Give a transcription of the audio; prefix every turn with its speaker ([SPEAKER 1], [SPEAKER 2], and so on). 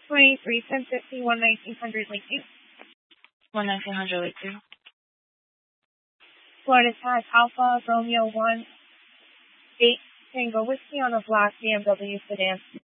[SPEAKER 1] 23, 1050, 1900 Lakeview.
[SPEAKER 2] 1900 Lakeview.
[SPEAKER 1] Florida Tag Alpha Romeo 1 8 Tango Whiskey on a black BMW sedan.